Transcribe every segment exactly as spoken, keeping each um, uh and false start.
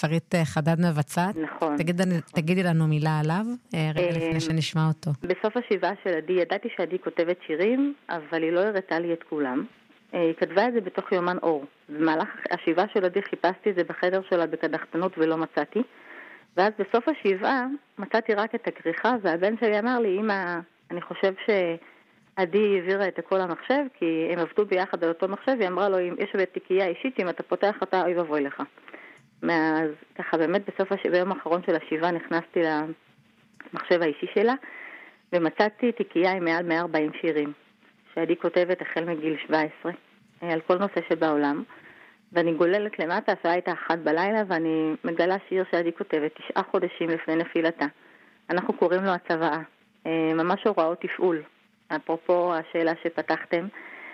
שרית חדד מבצעת. נכון. תגידי לנו מילה עליו, רגע לפני שנשמע אותו. בסוף השבעה של עדי, ידעתי שעדי כותבת שירים, אבל היא לא הראתה לי את כולם. היא כתבה את זה בתוך יומן אור. במהלך השבעה של עדי חיפשתי את זה בחדר שלה בקדחתנות ולא מצאתי. ואז בסוף השבעה מצאתי רק את הכריכה, והבן שלי אמר לי, אמא, אני חושב שעדי העבירה את הכל למחשב, כי הם עבדו ביחד על אותו מחשב, היא אמרה לו, יש בתיקייה אישית, אם אתה פותח אותה, אוי ובוי לך. אז ככה באמת בסוף השבעה, ביום האחרון של השבעה, נכנסתי למחשב האישי שלה, ומצאתי תיקייה עם מעל מאה וארבעים שירים, שעדי כותבת החל מגיל שבע עשרה, על כל נושא שבעולם, ואני גוללת למטה, השעה הייתה אחת בלילה, ואני מגלה שיר שעדי כותבת תשעה חודשים לפני נפילתה. אנחנו קוראים לו הצוואה, ממש הוראות תפעול, אפרופו השאלה שפתחתם.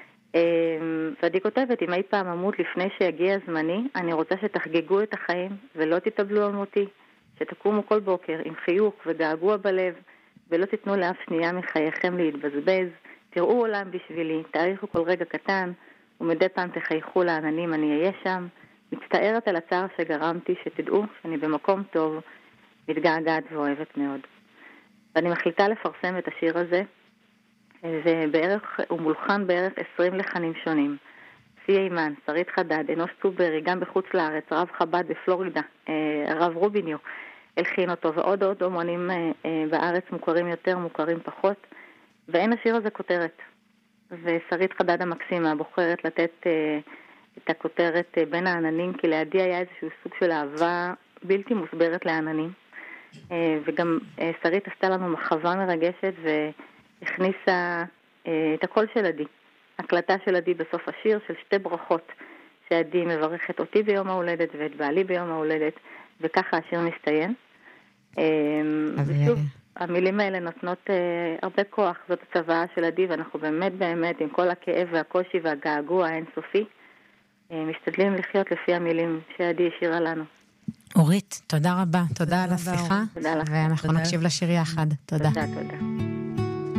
ועדי כותבת, אם אי פעם אמות לפני שיגיע זמני, אני רוצה שתחגגו את החיים ולא תתאבלו על מותי, שתקומו כל בוקר עם חיוך וגעגוע בלב, ולא תיתנו לאף שנייה מחייכם להתבזבז, תראו עולם בשבילי, תאריכו כל רגע קטן, ומדי פעם תחייכו לעננים, אני אהיה שם, מצטערת על הצער שגרמתי, שתדעו שאני במקום טוב, מתגעגעת ואוהבת מאוד. ואני מחליטה לפרסם את השיר הזה, ובערך, הוא מולחן בערך עשרים לחנים שונים. סי אימן, שרית חדד, אנוש צוברי, גם בחוץ לארץ, רב חב"ד בפלורידה, הרב רוביניו, הלחין אותו, ועוד עוד אומנים בארץ מוכרים יותר, מוכרים פחות, ואין השיר הזה כותרת. ושרית חדד המקסימה בוחרת לתת אה, את הכותרת אה, בין העננים, כי לידי היה איזשהו סוג של אהבה בלתי מוסברת לעננים. אה, וגם אה, שרית עשתה לנו מחווה מרגשת והכניסה אה, את הקול של עדי. הקלטה של עדי בסוף השיר של שתי ברכות, שעדי מברכת אותי ביום ההולדת ואת בעלי ביום ההולדת, וככה השיר מסתיים. אה, ושוב, המילים האלה נותנות אה, הרבה כוח, זאת הצוואה של עדי, ואנחנו באמת באמת, עם כל הכאב והקושי והגעגוע האינסופי, אה, משתדלים לחיות לפי המילים שעדי השאירה לנו. אורית, תודה רבה, תודה על השיחה, תודה לך. ואנחנו נקשיב לשיר יחד. תודה. תודה, תודה.